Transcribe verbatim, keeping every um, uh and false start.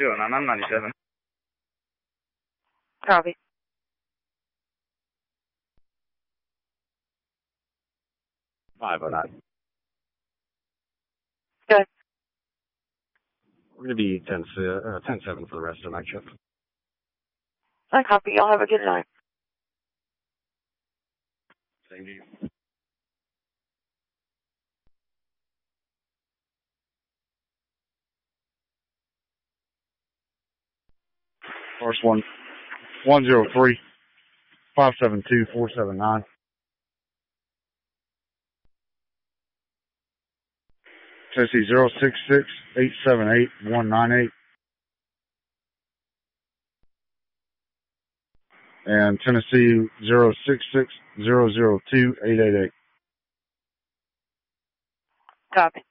zero nine nine nine seven. Copy. five oh nine. Good. We're going to be ten seven for the rest of the night shift. I copy. Y'all have a good night. Same to you. First one, one zero three, five seven two, four seven nine. Tennessee zero six six, eight seven eight, one nine eight. And Tennessee zero six six, zero zero two, eight eight eight. Copy.